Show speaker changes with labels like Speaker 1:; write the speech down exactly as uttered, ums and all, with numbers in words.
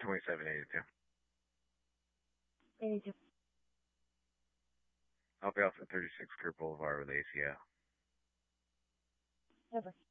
Speaker 1: twenty-seven eighty-two.
Speaker 2: eighty-two.
Speaker 1: I'll be off at thirty-six Kerr Boulevard with A C L.
Speaker 2: Over.